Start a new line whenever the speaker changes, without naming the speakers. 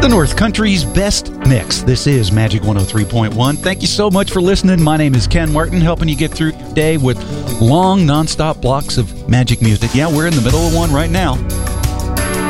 The North Country's best mix. This is Magic 103.1. Thank you so much for listening. My name is Ken Martin, helping you get through your day with long, nonstop blocks of magic music. Yeah, we're in the middle of one right now.